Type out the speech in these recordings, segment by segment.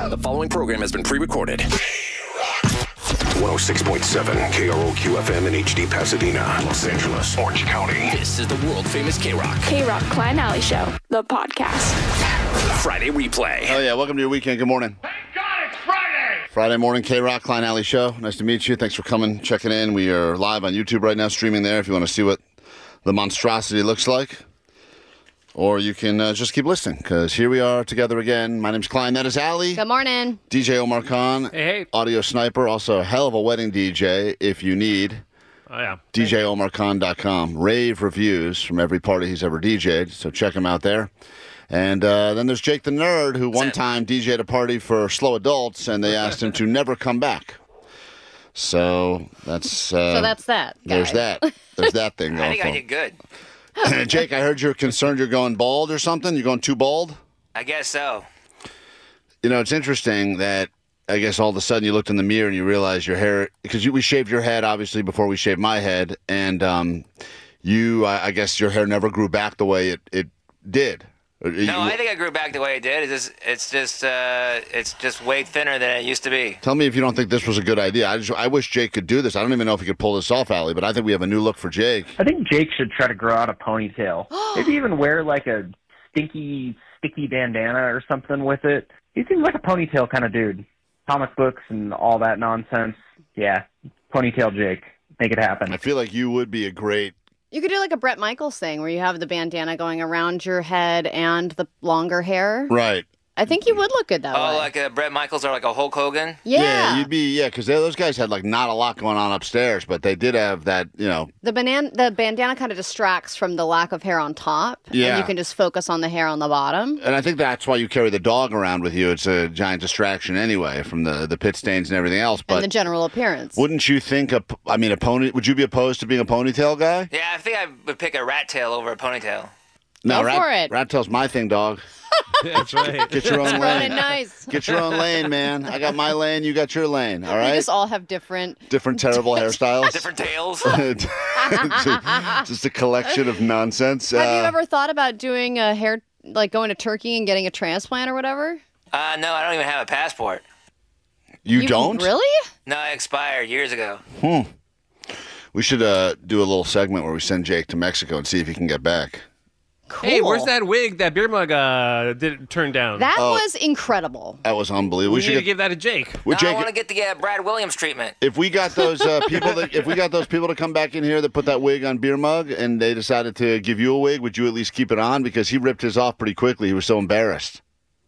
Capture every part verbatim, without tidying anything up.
The following program has been pre-recorded. one oh six point seven K R O Q F M in H D Pasadena, Los Angeles, Orange County. This is the world-famous K-Rock. K-Rock Klein Alley Show, the podcast. Friday replay. Oh, yeah. Welcome to your weekend. Good morning. Thank God it's Friday! Friday morning, K-Rock, Klein Alley Show. Nice to meet you. Thanks for coming, checking in. We are live on YouTube right now, streaming there if you want to see what the monstrosity looks like. Or you can uh, just keep listening, because here we are together again. My name's Klein. That is Allie. Good morning. D J Omar Khan. Hey, hey. Audio Sniper. Also a hell of a wedding D J if you need. Oh, yeah. D J Omar Khan dot com. Rave reviews from every party he's ever D J'd, so check him out there. And uh, then there's Jake the Nerd, who one time D J'd a party for slow adults, and they asked him to never come back. So that's... Uh, So that's that. guy. There's that. There's that thing going I think for I him. did good. Jake, I heard you're concerned you're going bald or something. You're going too bald? I guess so. You know, it's interesting that I guess all of a sudden you looked in the mirror and you realized your hair, because we shaved your head, obviously, before we shaved my head. And um, you, I, I guess your hair never grew back the way it, it did. No, I think I grew back the way it did. It's just, it's just, uh, it's just way thinner than it used to be. Tell me if you don't think this was a good idea. I just, I wish Jake could do this. I don't even know if he could pull this off, Allie, but I think we have a new look for Jake. I think Jake should try to grow out a ponytail. Maybe even wear like a stinky, sticky bandana or something with it. He seems like a ponytail kind of dude. Comic books and all that nonsense. Yeah, ponytail Jake. Make it happen. I feel like you would be a great... You could do like a Bret Michaels thing where you have the bandana going around your head and the longer hair. Right. I think you would look good that Oh, way. like a Bret Michaels or like a Hulk Hogan? yeah. you'd be, yeah, because those guys had like not a lot going on upstairs, but they did have that, you know. The banana, the bandana kind of distracts from the lack of hair on top. Yeah. And you can just focus on the hair on the bottom. And I think that's why you carry the dog around with you. It's a giant distraction anyway from the, the pit stains and everything else. But and the general appearance. wouldn't you think, a, I mean, a pony, would you be opposed to being a ponytail guy? Yeah, I think I would pick a rat tail over a ponytail. No, Go rat, for it. rat tail's my thing, dog. That's right. Get your own Running lane. nice. Get your own lane, man. I got my lane, you got your lane, all We right? just all have different. Different terrible hairstyles. Different tails. Just a collection of nonsense. Have Uh, you ever thought about doing a hair, like going to Turkey and getting a transplant or whatever? uh, no, I don't even have a passport. You, don't? Really? No, it expired years ago. We should uh, do a little segment where we send Jake to Mexico and see if he can get back. Cool. Hey, where's that wig that beer mug uh, did turn down? That Oh. was incredible. That was unbelievable. we We need should to get, give that to Jake. with No, I Jake, want to get the uh, Brad Williams treatment. if we got those uh, people that if we got those people to come back in here that put that wig on Beer Mug and they decided to give you a wig, would you at least keep it on? Because he ripped his off pretty quickly. He was so embarrassed.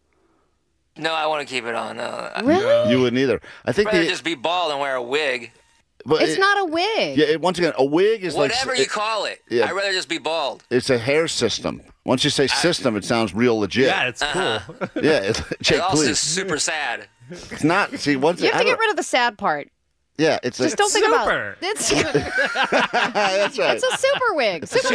No, I want to keep it on. No, I'd Really? You wouldn't either. I think rather the, just be bald and wear a wig. but It's it- not a wig. Yeah, it, once again, a wig is Whatever like you it- call it. yeah. I'd rather just be bald. It's a hair system. Once you say system, it sounds real legit. Yeah, it's cool. Yeah, it's, Jake, It also is please. super sad. It's not. See, once You have I to get don't- rid of the sad part. Yeah, it's Just a, don't think about super. it. It's, That's right. it's a super wig. Super